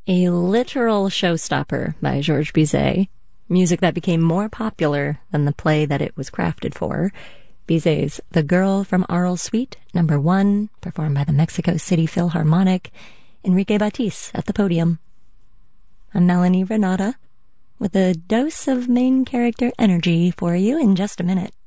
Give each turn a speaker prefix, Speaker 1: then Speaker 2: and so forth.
Speaker 1: A literal showstopper by Georges Bizet, music that became more popular than the play that it was crafted for. Bizet's The Girl from Arles Suite, number 1, performed by the Mexico City Philharmonic, Enrique Batiste at the podium. I'm Melanie Renata, with a dose of main character energy for you in just a minute.